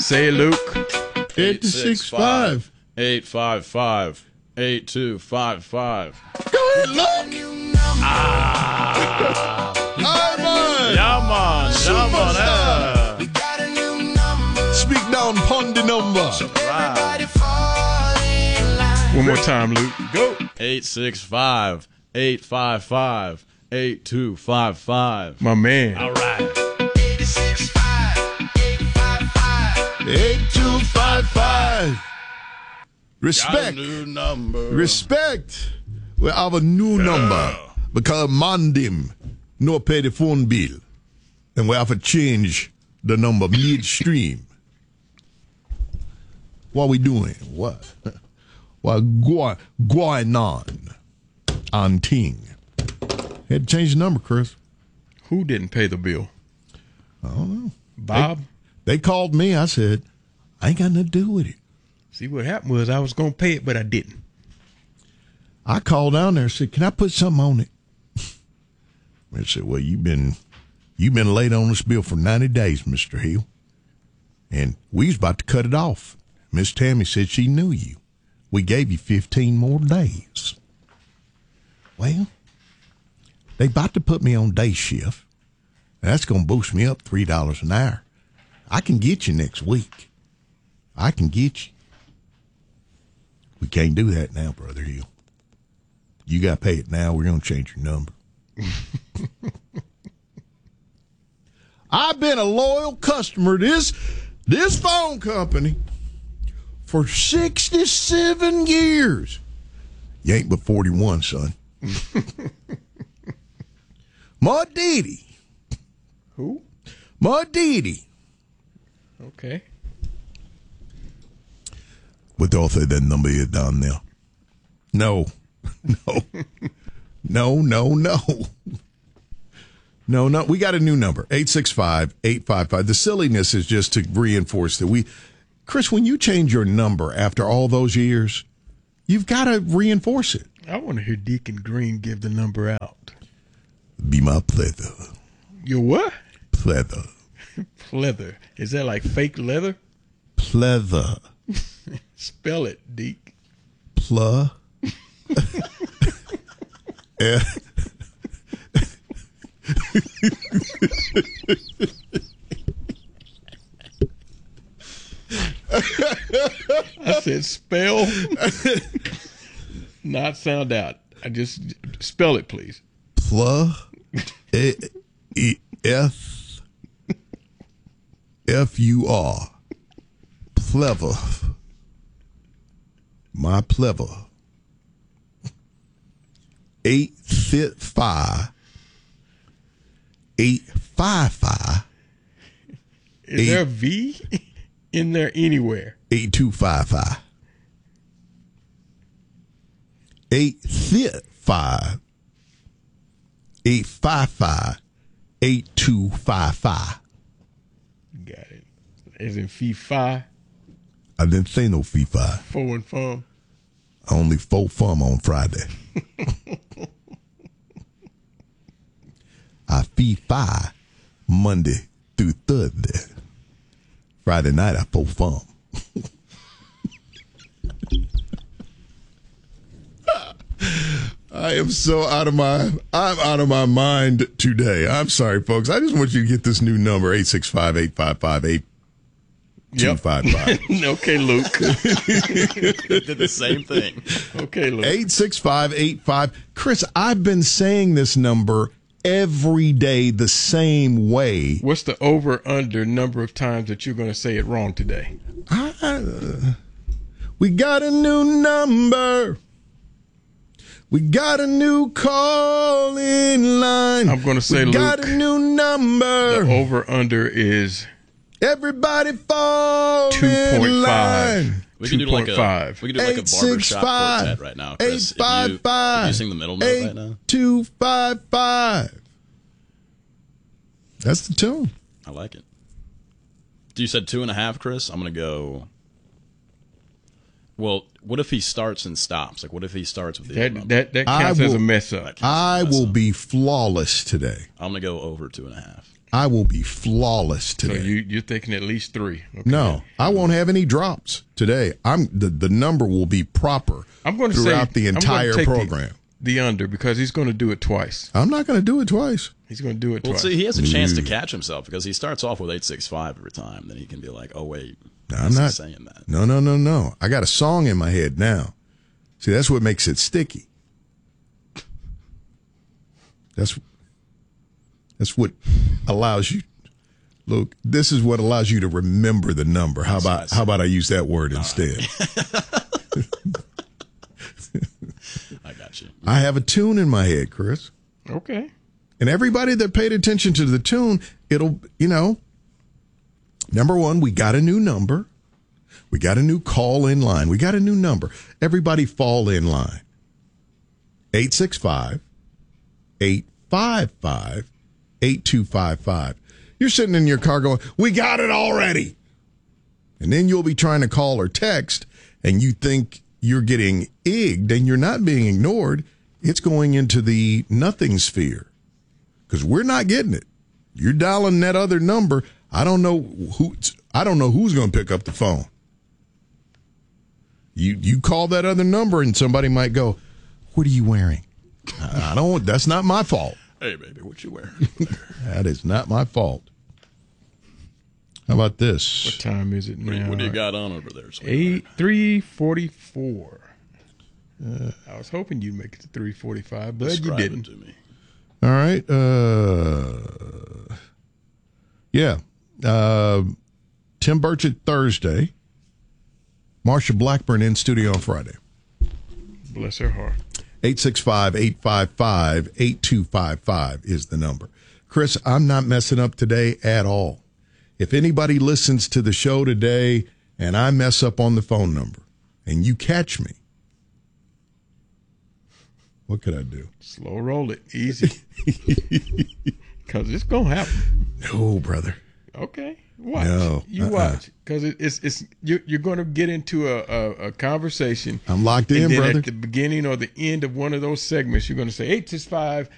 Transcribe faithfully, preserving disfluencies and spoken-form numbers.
Say it, Luke. eight six five, eight five five, eight two five five. Go ahead, Luke. Ah. Ivan. Yeah, man. Superstar. Yeah, Speak down upon the number. man. One more time, Luke. Go. eight six five, eight five five, eight two five five. My man. All right. eight two five five. Got a Respect. new number. Respect. We have a new number because Mandim no pay the phone bill. And we have to change the number midstream. What we doing? What? What go- going on? On ting. Had to change the number, Chris. Who didn't pay the bill? I don't know. Bob? They called me. I said, I ain't got nothing to do with it. See, what happened was I was going to pay it, but I didn't. I called down there and said, can I put something on it? I said, well, you've been you've been late on this bill for ninety days, Mister Hill. And we was about to cut it off. Miss Tammy said she knew you. We gave you fifteen more days. Well, they about to put me on day shift. That's going to boost me up three dollars an hour. I can get you next week. I can get you. We can't do that now, Brother Hill. You got to pay it now. We're going to change your number. I've been a loyal customer to this, this phone company for sixty-seven years. You ain't but forty-one, son. Ma Didi. Who? Ma Didi. Okay. What also that number is down there? No. No. No, no, no. No, no. We got a new number. eight six five, eight five five. The silliness is just to reinforce that we Chris, when you change your number after all those years, you've got to reinforce it. I want to hear Deacon Green give the number out. Be my pleasure. Your what? Pleather. Pleather. Is that like fake leather? Pleather. Spell it, Deke. Pla. Eh. I said spell, not sound out. I just spell it, please. Pla. E. E. F. F. U. R. Pleather. My pleather. Eight fit five. Eight five five. Is Eight. there a V in there anywhere? Eight two five five. Eight fit five. Eight five five. Eight two five five. Got it. As in fee fi, I didn't say no fee five. four and fum. Only four fum on Friday. I fee five Monday through Thursday. Friday night I four fum. I am so out of my I'm out of my mind today. I'm sorry, folks. I just want you to get this new number, eight six five, eight five five, eight two five five. Okay, Luke. Did the same thing. Okay, Luke. eight six five eight five. Chris, I've been saying this number every day the same way. What's the over under number of times that you're going to say it wrong today? I, we got a new number. We got a new call in line. I'm going to say, we got Luke, a new number. The over under is Everybody fall two in point line. five. We can do like a two point five. we can do like a Eight six barbershop five quartet right now, Chris. eight five if, you, five if you sing the middle note eight right now, two five five. That's the tune. I like it. You said two and a half, Chris. I'm gonna go. Well, what if he starts and stops? Like, what if he starts with the That number? that, that I counts as will- a mess up. That counts as I a mess will up. be flawless today. I'm gonna go over two and a half. I will be flawless So today. you, you're thinking at least three. Okay. No, I won't have any drops today. I'm the, the number will be proper I'm going to throughout say, the I'm gonna entire take program. The, the under because he's going to do it twice. I'm not going to do it twice. He's going to do it Well, twice. see, he has a chance to catch himself because he starts off with eight six five every time. Then he can be like, "Oh wait, I'm not saying that." No, no, no, no. I got a song in my head now. See, that's what makes it sticky. That's that's what allows you. Look, this is what allows you to remember the number. How about how about I use that word instead? I got you. I have a tune in my head, Chris. Okay. And everybody that paid attention to the tune, it'll, you know, number one, we got a new number. We got a new call in line. We got a new number. Everybody fall in line. eight six five, eight five five, eight two five five. You're sitting in your car going, we got it already. And then you'll be trying to call or text, and you think you're getting egged, and you're not being ignored. It's going into the nothing sphere because we're not getting it. You're dialing that other number. I don't know who. I don't know who's going to pick up the phone. You you call that other number, and somebody might go, "What are you wearing?" I don't. That's not my fault. Hey, baby, what you wearing? That is not my fault. How about this? What time is it now? What do you got on over there? Eight three forty four. Uh, I was hoping you'd make it to three forty five, but Describe you didn't. it to me. All right. Uh, yeah. Uh, Tim Burchett Thursday. Marsha Blackburn in studio on Friday. Bless her heart. eight six five, eight five five, eight two five five is the number. Chris, I'm not messing up today at all. If anybody listens to the show today and I mess up on the phone number and you catch me, what could I do? Slow roll it. Easy. Because it's going to happen. No, brother. Okay. Watch. No, you uh-uh. watch. Because it, it's, it's, you're, you're going to get into a, a, a conversation. I'm locked and in, then brother. at the beginning or the end of one of those segments, you're going to say eight six five,